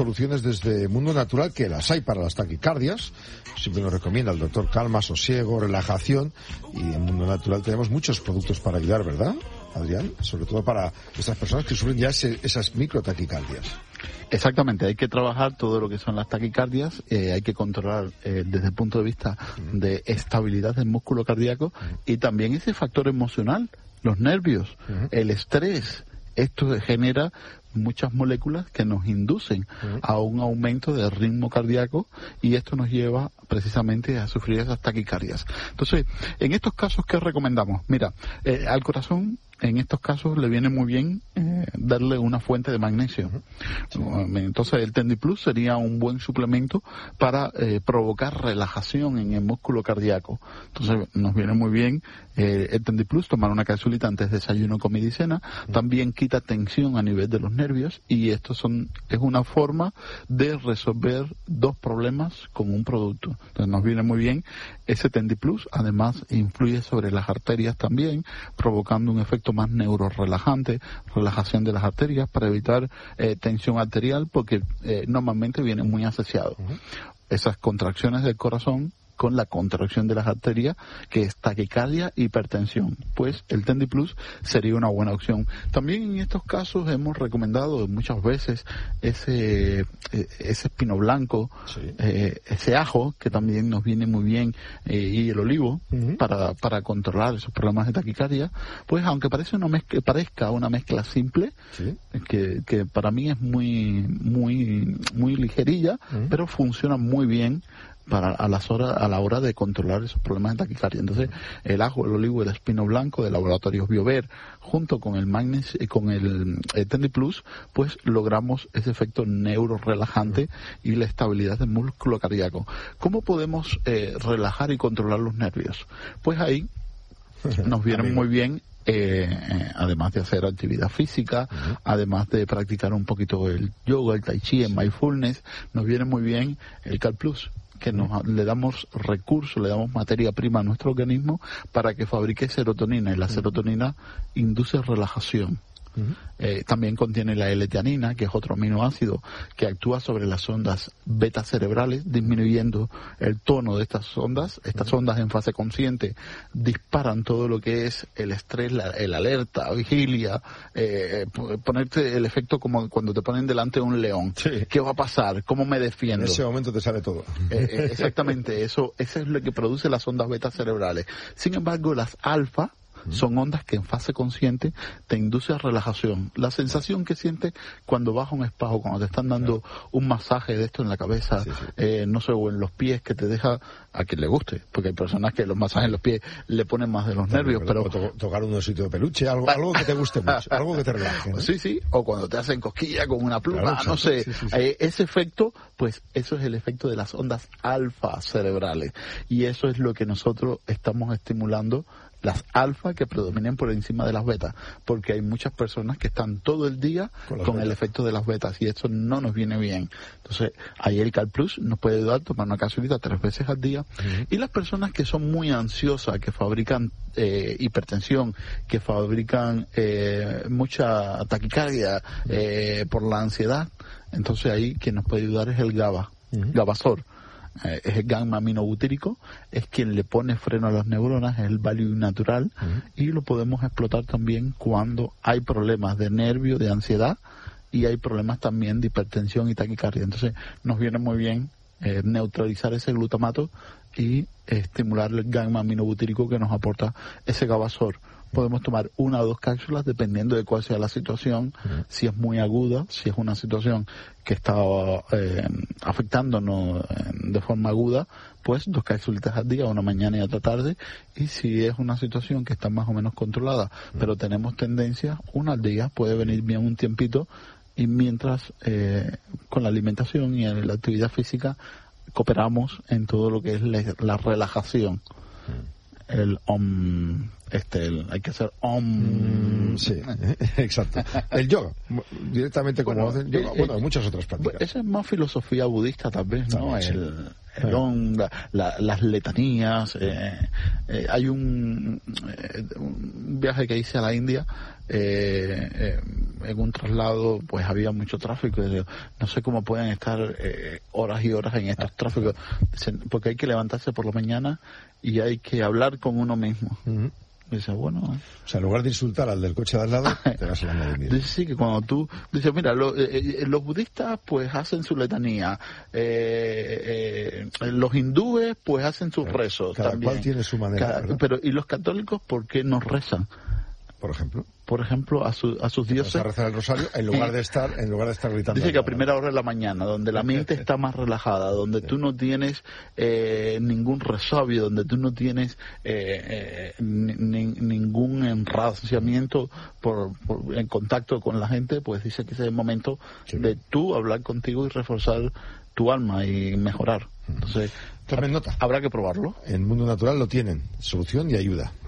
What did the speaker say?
Soluciones desde Mundo Natural, que las hay para las taquicardias. Siempre nos recomienda el doctor calma, sosiego, relajación. Y en Mundo Natural tenemos muchos productos para ayudar, ¿verdad, Adrián? Sobre todo para estas personas que sufren ya esas microtaquicardias. Exactamente, hay que trabajar todo lo que son las taquicardias, hay que controlar desde el punto de vista de estabilidad del músculo cardíaco y también ese factor emocional, los nervios, el estrés. Esto genera muchas moléculas que nos inducen a un aumento del ritmo cardíaco y esto nos lleva precisamente a sufrir esas taquicardias. Entonces, en estos casos, ¿qué recomendamos? Mira, al corazón en estos casos le viene muy bien darle una fuente de magnesio. Entonces el TendiPlus sería un buen suplemento para provocar relajación en el músculo cardíaco. Entonces nos viene muy bien el TendiPlus, tomar una capsulita antes de desayuno, comida y cena. También quita tensión a nivel de los nervios y esto es una forma de resolver dos problemas con un producto. Entonces nos viene muy bien ese TendiPlus. Además influye sobre las arterias también, provocando un efecto más neurorelajante, relajación de las arterias para evitar tensión arterial, porque normalmente viene muy asociado. Esas contracciones del corazón con la contracción de las arterias, que es taquicardia, hipertensión. Pues el TendiPlus sería una buena opción. También en estos casos hemos recomendado muchas veces ese espino blanco, ese ajo, que también nos viene muy bien, y el olivo, para controlar esos problemas de taquicardia. Pues aunque parezca una mezcla simple, que para mí es muy ligerilla, pero funciona muy bien a la hora de controlar esos problemas de taquicardia. Entonces, el ajo, el olivo y el espino blanco de Laboratorios Biover, junto con el magnesio y con el TendiPlus, pues logramos ese efecto neurorelajante y la estabilidad del músculo cardíaco. ¿Cómo podemos relajar y controlar los nervios? Pues ahí nos viene muy bien, además de hacer actividad física, además de practicar un poquito el yoga, el tai chi, el mindfulness, nos viene muy bien el CalPlus, que le damos recursos, le damos materia prima a nuestro organismo para que fabrique serotonina, y la serotonina induce relajación. También contiene la L-teanina, que es otro aminoácido que actúa sobre las ondas beta cerebrales, disminuyendo el tono de estas ondas. Estas ondas en fase consciente disparan todo lo que es el estrés, el alerta, vigilia, ponerte el efecto como cuando te ponen delante de un león. ¿Qué va a pasar? ¿Cómo me defiendo? En ese momento te sale todo. Exactamente, eso es lo que produce las ondas beta cerebrales. Sin embargo, las alfa son ondas que en fase consciente te induce a relajación. La sensación que sientes cuando vas a un spa o cuando te están dando un masaje de esto en la cabeza, no sé, o en los pies, que te deja, a quien le guste, porque hay personas que los masajes en los pies le ponen más de los nervios, pero tocar un osito de peluche, algo que te guste mucho, algo que te relaje, ¿no? Sí, o cuando te hacen cosquilla con una pluma, no sé, ese efecto, pues eso es el efecto de las ondas alfa cerebrales, y eso es lo que nosotros estamos estimulando, las alfa que predominen por encima de las betas, porque hay muchas personas que están todo el día con el efecto de las betas y esto no nos viene bien. Entonces, ahí el CalPlus nos puede ayudar a tomar una capsulita 3 veces al día. Y las personas que son muy ansiosas, que fabrican hipertensión, que fabrican mucha taquicardia por la ansiedad, entonces ahí quien nos puede ayudar es el GABA, Gabasor. Es el gamma aminobutírico, es quien le pone freno a las neuronas, es el value natural, y lo podemos explotar también cuando hay problemas de nervio, de ansiedad, y hay problemas también de hipertensión y taquicardia. Entonces nos viene muy bien neutralizar ese glutamato y estimular el gamma aminobutírico que nos aporta ese Gabasor. Podemos tomar 1 o 2 cápsulas dependiendo de cuál sea la situación, si es muy aguda, si es una situación que está afectándonos de forma aguda, pues 2 cápsulitas al día, una mañana y otra tarde, y si es una situación que está más o menos controlada, pero tenemos tendencia, 1 al día, puede venir bien un tiempito, y mientras con la alimentación y la actividad física cooperamos en todo lo que es la relajación. El hay que hacer om. Sí, exacto. El yoga, directamente como hacen yoga, bueno, muchas otras prácticas. Esa es más filosofía budista también, ¿no? Sí. El om, las letanías. Hay un viaje que hice a la India, en un traslado, pues había mucho tráfico. No sé cómo pueden estar horas y horas en estos tráficos, porque hay que levantarse por la mañana y hay que hablar con uno mismo. Dice, bueno... O sea, en lugar de insultar al del coche de al lado, te vas a la madre mía. Dice, sí, que cuando tú... Dice, mira, los budistas pues hacen su letanía, los hindúes pues hacen sus rezos cada también. Cual tiene su manera, pero ¿y los católicos por qué no rezan? Por ejemplo, a sus dioses. Vas a rezar el rosario en lugar de estar gritando. Dice que a primera hora de la mañana, donde la mente está más relajada, donde tú no tienes ningún resabio, donde tú no tienes ningún enraciamiento en contacto con la gente, pues dice que ese es el momento de tú hablar contigo y reforzar tu alma y mejorar. Entonces, tomen nota. Habrá que probarlo. En Mundo Natural lo tienen, solución y ayuda.